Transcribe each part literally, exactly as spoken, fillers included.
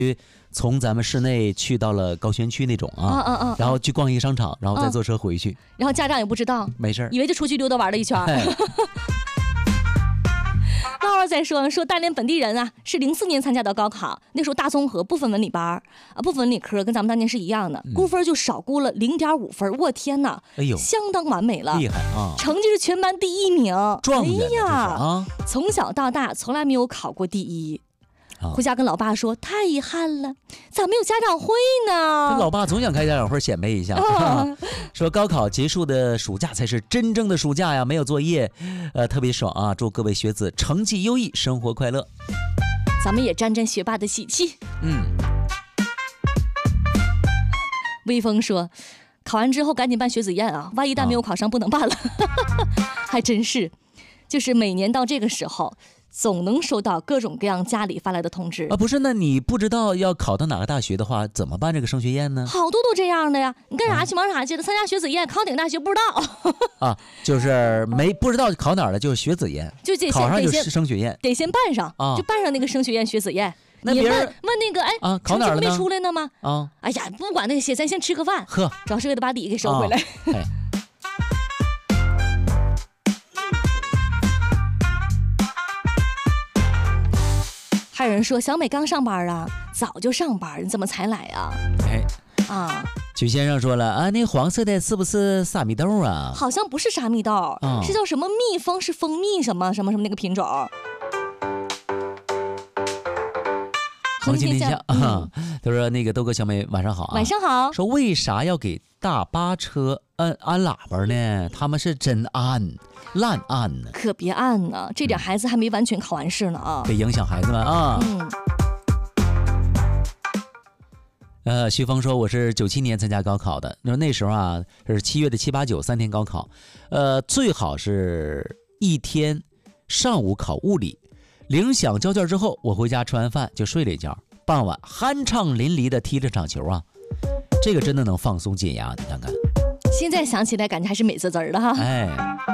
从咱们市内去到了高新区那种啊， 啊啊啊然后去逛一个商场，然后再坐车回去， 然后家长也不知道， 没事儿， 以为就出去溜达玩了一圈。 哎老二再说说大连本地人啊，是零四年参加的高考，那时候大综合不分文理班啊，不分文理科，跟咱们当年是一样的，估分就少估了零点五分，我天哪， 哎呦， 相当完美了， 厉害啊！ 成绩是全班第一名， 状元哎呀啊！ 从小到大从来没有考过第一。回家跟老爸说，太遗憾了，咋没有家长会呢？ 这老爸总想开家长会显摆一下，啊、说高考结束的暑假才是真正的暑假呀，没有作业，呃，特别爽啊！祝各位学子成绩优异，生活快乐。 咱们也沾沾学霸的喜气。 嗯。 微风说，考完之后赶紧办学子宴啊，万一但没有考上不能办了。啊、还真是，就是每年到这个时候。总能收到各种各样家里发来的通知啊，不是？那你不知道要考到哪个大学的话，怎么办这个升学宴呢？ 好多都这样的呀，你干啥去忙啥去了？参加学子宴，考哪个大学不知道啊，就是没不知道考哪儿了，就是学子宴， 就这考上就是升学宴， 得先办上啊， 就办上那个升学宴、学子宴。 那别人问问那个哎啊，考哪儿了呢？ 没出来呢吗？ 啊， 哎呀，不管那些，咱先吃个饭， 呵， 主要是为了把礼给收回来。 啊还有人说小美刚上班啊，早就上班，你怎么才来啊？ 哎， 啊， 曲先生说了啊，那黄色的是不是沙蜜豆啊？ 好像不是沙蜜豆， 啊、 是叫什么蜜蜂，是蜂蜜什么什么什么那个品种。 黄金天下啊，他说那个豆哥小美晚上好啊， 晚上好。 说为啥要给大巴车按按喇叭呢？他们是真按。烂按呢， 可别按呢，这点孩子还没完全考完试呢啊， 别影响孩子们啊。 嗯。 呃，徐峰说我是九七年参加高考的，那那时候啊是七月的七八九三天高考，呃，最好是一天上午考物理，铃响交卷之后，我回家吃完饭就睡了一觉，傍晚酣畅淋漓的踢着场球啊，这个真的能放松解压，你看看。 现在想起来感觉还是美滋滋的哈。 哎。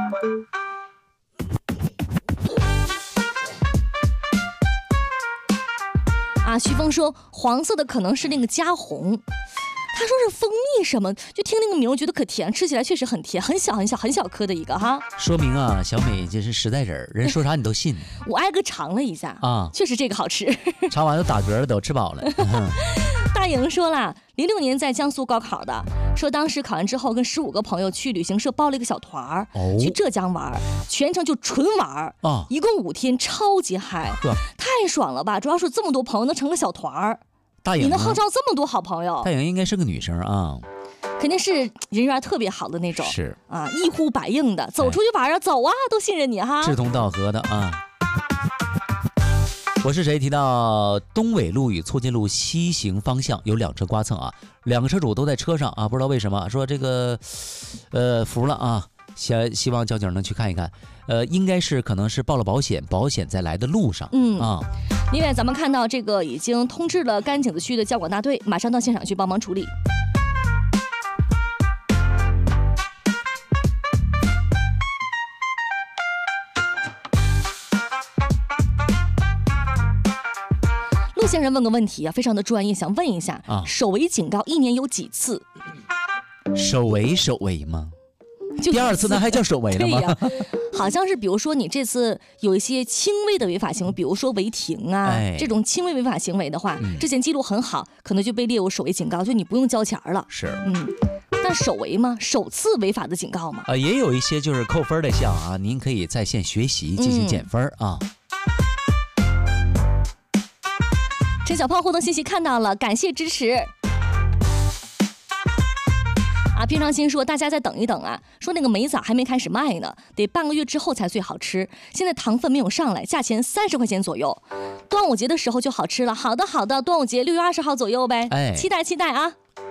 啊，徐峰说黄色的可能是那个嘉红，他说是蜂蜜什么，就听那个名我觉得可甜，吃起来确实很甜，很小很小很小颗的一个哈。 说明啊，小美这是实在人，人说啥你都信。 我挨个尝了一下啊， 确实这个好吃。 尝完都打嗝了，都吃饱了。 大颖说了，零六年在江苏高考的，说当时考完之后跟十五个朋友去旅行社包了一个小团儿、哦，去浙江玩，全程就纯玩啊，一共五天，超级嗨，太爽了吧！主要是这么多朋友能成个小团儿， 大颖、啊、 你能号召这么多好朋友。 大颖应该是个女生啊， 肯定是人缘特别好的那种， 是啊，一呼百应的，走出去玩啊，哎、走啊，都信任你哈， 志同道合的啊。我是谁提到东纬路与促进路西行方向有两车刮蹭啊，两个车主都在车上啊，不知道为什么，说这个呃服了啊，希希望交警能去看一看，呃应该是可能是报了保险，保险在来的路上。 嗯啊， 另外咱们看到这个已经通知了甘井子区的交管大队，马上到现场去帮忙处理。先生问个问题啊，非常的专业，想问一下啊，首违警告一年有几次？ 首违首违吗？第二次那还叫首违了吗？ 对呀，好像是比如说你这次有一些轻微的违法行为，比如说违停啊、哎、这种轻微违法行为的话、嗯，之前记录很好，可能就被列为首违警告，就你不用交钱了。 是， 嗯，但首违吗？首次违法的警告吗？ 啊、呃，也有一些就是扣分的项啊，您可以在线学习进行减分、嗯、啊。 陈小胖互动信息看到了，感谢支持。啊，平常心说大家再等一等啊，说那个梅枣还没开始卖呢，得半个月之后才最好吃。现在糖分没有上来，价钱三十块钱左右。端午节的时候就好吃了。好的好的，端午节六月二十号左右呗，哎，期待期待啊。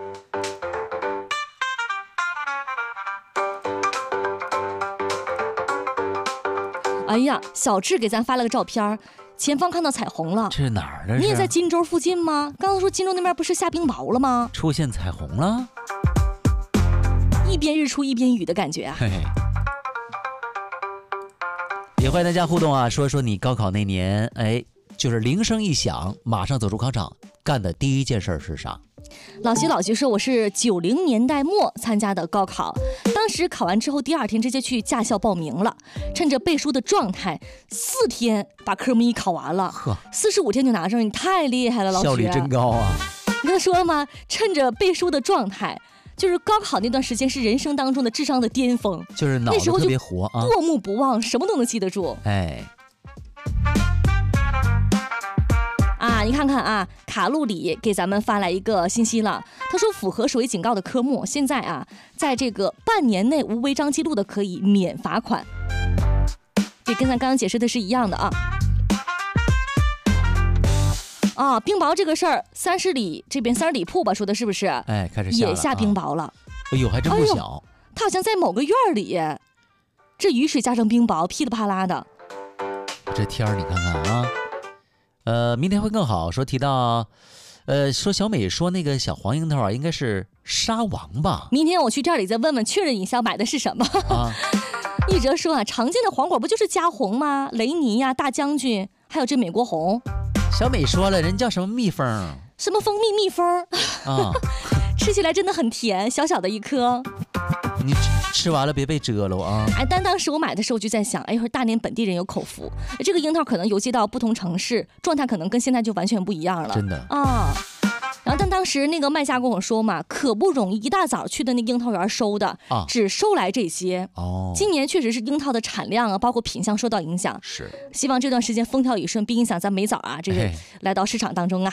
哎呀，小智给咱发了个照片。前方看到彩虹了， 这是哪儿的？ 你也在荆州附近吗？刚刚说荆州那边不是下冰雹了吗？ 出现彩虹了， 一边日出一边雨的感觉啊！ 嘿嘿，也欢迎大家互动啊，说说你高考那年，哎，就是铃声一响，马上走出考场， 干的第一件事是啥？ 老徐老徐说，我是九零年代末参加的高考，当时考完之后第二天直接去驾校报名了，趁着背书的状态，四天把科目一考完了，四十五天就拿证，你太厉害了，老徐， 效率真高啊！ 你刚说了吗？趁着背书的状态，就是高考那段时间是人生当中的智商的巅峰， 就是脑子特别活啊， 过目不忘，什么都能记得住。 哎。 啊，你看看啊，卡路里给咱们发来一个信息了，他说符合手机警告的科目，现在啊，在这个半年内无违章记录的可以免罚款，这跟咱刚刚解释的是一样的啊。啊，冰雹这个事儿，三十里这边三十里铺吧，说的是不是？ 哎，开始下了， 也下冰雹了。 哎呦，还真不小。 他好像在某个院里，这雨水加上冰雹，噼里啪啦的。 这天儿你看看啊。呃，明天会更好。说提到，呃，说小美说那个小黄樱桃啊，应该是沙王吧？ 明天我去店里再问问，确认一下买的是什么。啊，一哲说啊，常见的黄果不就是嘉红吗？雷尼呀、啊、大将军，还有这美国红。 小美说了，人叫什么蜜蜂？ 什么蜂蜜蜜蜂？啊，吃起来真的很甜，小小的一颗。 你吃完了别被蛰了啊！ 哎，但当时我买的时候就在想，哎，一会儿大连本地人有口福，这个樱桃可能邮寄到不同城市，状态可能跟现在就完全不一样了。 真的啊。然后但当时那个卖家跟我说嘛，可不容易，一大早去的那樱桃园收的，啊、只收来这些。哦。今年确实是樱桃的产量啊，包括品相受到影响。 是。 希望这段时间风调雨顺，别影响咱美枣啊，这个来到市场当中啊。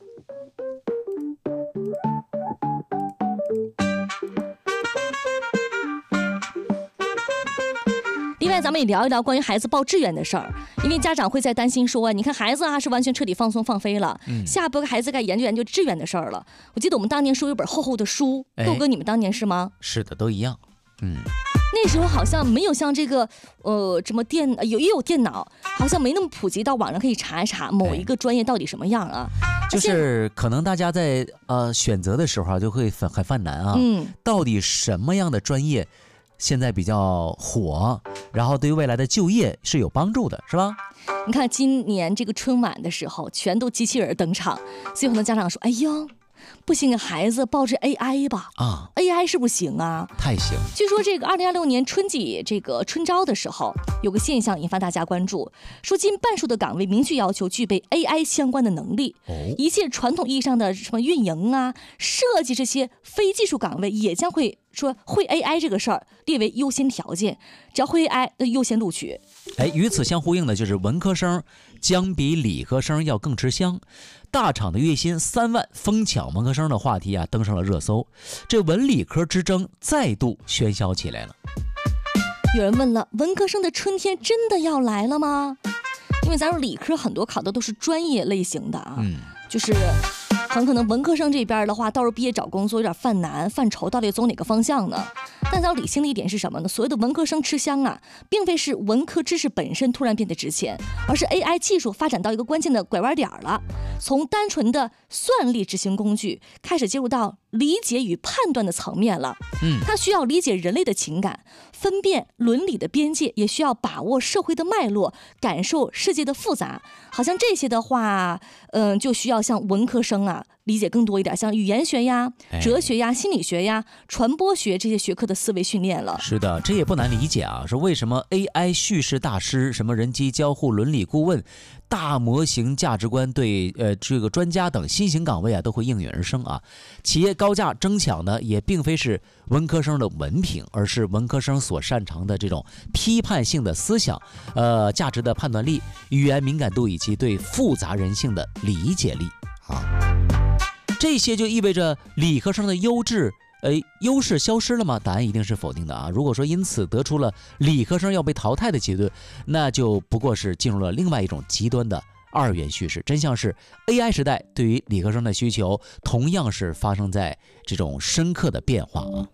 另外咱们也聊一聊关于孩子报志愿的事儿，因为家长会在担心说，你看孩子啊是完全彻底放松放飞了，嗯、下一步孩子该研究研究志愿的事儿了。我记得我们当年说有本厚厚的书，豆哥你们当年是吗？ 是的，都一样。嗯， 那时候好像没有像这个呃什么电有也有电脑，好像没那么普及，到网上可以查一查某一个专业到底什么样啊。 就是可能大家在呃选择的时候啊，就会很很犯难啊。嗯，到底什么样的专业现在比较火，然后对于未来的就业是有帮助的，是吧？ 你看今年这个春晚的时候，全都机器人登场，所以很多家长说：“哎呀，不行，孩子报这 A I 吧。”啊 ，A I 是不行啊， 太行。 据说这个二零二六年春季这个春招的时候，有个现象引发大家关注，说近半数的岗位明确要求具备 A I 相关的能力。哦，一切传统意义上的什么运营啊、设计这些非技术岗位也将会。说会 A I 这个事儿列为优先条件，只要会 A I 的优先录取。 哎，与此相呼应的就是文科生将比理科生要更吃香。大厂的月薪三万疯抢文科生的话题啊登上了热搜，这文理科之争再度喧嚣起来了。 有人问了，文科生的春天真的要来了吗？因为咱说理科很多考的都是专业类型的啊，嗯，就是很可能文科生这边的话，到时候毕业找工作有点犯难犯愁，到底走哪个方向呢？但咱理性的一点是什么呢？所谓的文科生吃香啊，并非是文科知识本身突然变得值钱，而是 A I 技术发展到一个关键的拐弯点了，从单纯的算力执行工具开始进入到理解与判断的层面了。嗯，它需要理解人类的情感，分辨伦理的边界，也需要把握社会的脉络，感受世界的复杂。好像这些的话，嗯、呃，就需要像文科生啊理解更多一点，像语言学呀、哲学呀、心理学呀、传播学这些学科的思维训练了。 是的，这也不难理解啊。说为什么 A I 叙事大师、什么人机交互伦理顾问、大模型价值观对呃这个专家等新型岗位啊都会应运而生啊。企业高价争抢的也并非是文科生的文凭，而是文科生所擅长的这种批判性的思想、呃价值的判断力、语言敏感度以及对复杂人性的理解力啊。这些就意味着理科生的优质呃优势消失了吗？答案一定是否定的啊。如果说因此得出了理科生要被淘汰的结论，那就不过是进入了另外一种极端的二元叙事。真相是 A I 时代对于理科生的需求同样是发生在这种深刻的变化啊。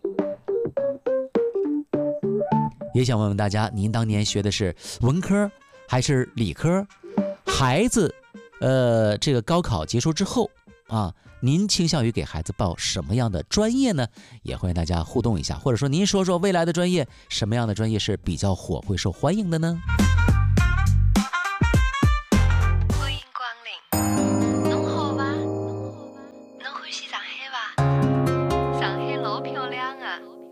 也想问问大家，您当年学的是文科还是理科？孩子呃这个高考结束之后啊，您倾向于给孩子报什么样的专业呢？也欢迎大家互动一下，或者说您说说未来的专业，什么样的专业是比较火、会受欢迎的呢？欢迎光临，侬好吗？ 吧。